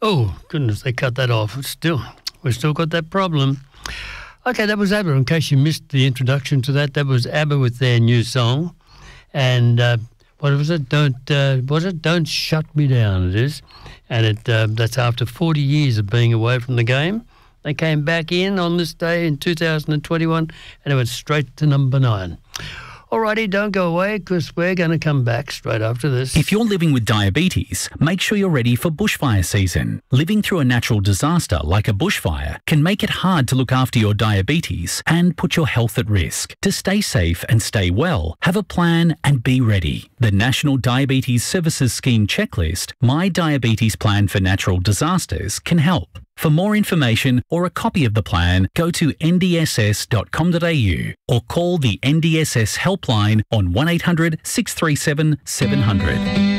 Oh, goodness, they cut that off. We've still got that problem. Okay, that was ABBA. In case you missed the introduction to that was ABBA with their new song. And what was it? Don't Shut Me Down, it is. And that's after 40 years of being away from the game. They came back in on this day in 2021 and it went straight to number 9. Alrighty, don't go away because we're going to come back straight after this. If you're living with diabetes, make sure you're ready for bushfire season. Living through a natural disaster like a bushfire can make it hard to look after your diabetes and put your health at risk. To stay safe and stay well, have a plan and be ready. The National Diabetes Services Scheme checklist, My Diabetes Plan for Natural Disasters, can help. For more information or a copy of the plan, go to ndss.com.au or call the NDSS helpline on 1800 637 700.